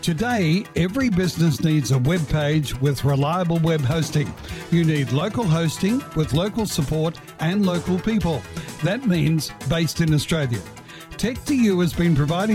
Today, every business needs a web page with reliable web hosting. You need local hosting with local support and local people. That means based in Australia. Tech2U has been providing